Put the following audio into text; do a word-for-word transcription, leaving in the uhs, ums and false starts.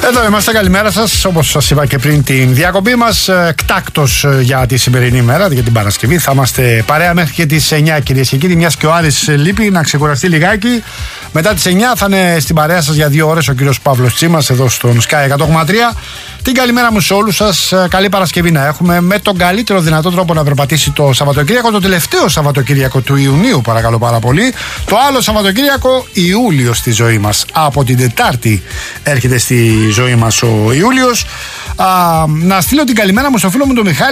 Εδώ είμαστε, καλημέρα σας. Όπως σας είπα και πριν την διακοπή μας, εκτάκτος για τη σημερινή μέρα, για την Παρασκευή. Θα είμαστε παρέα μέχρι και τις εννιά, κυρίες και κύριοι. Μιας και ο Άρης λείπει να ξεκουραστεί λιγάκι. Μετά τις εννιά θα είναι στην παρέα σας για δύο ώρες ο κύριος Παύλος Τσίμας εδώ στον Sky εκατό κόμμα τρία. Την καλημέρα μου σε όλους σας. Καλή Παρασκευή να έχουμε, με τον καλύτερο δυνατό τρόπο να περπατήσει το Σαββατοκύριακο, το τελευταίο Σαββατοκύριακο του Ιουνίου, παρακαλώ πάρα πολύ. Το άλλο Σαββατοκύριακο, Ιούλιο στη ζωή μας. Από την Τετάρτη έρχεται στη ζωή μας ο Ιούλιος. Α, να στείλω την καλημέρα μου στο φίλο μου τον Μιχάλη.